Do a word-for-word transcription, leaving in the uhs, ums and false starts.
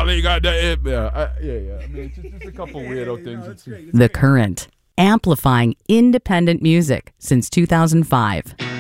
Charlie got the it. Yeah, I, yeah, yeah. I mean, it's just, just a couple yeah, weirdo yeah, things. no, it's It's- great. It's The great. Current, amplifying independent music since two thousand five.